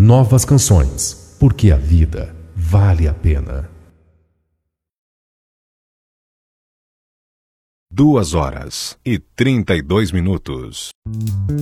Novas canções, porque a vida vale a pena. 2h32.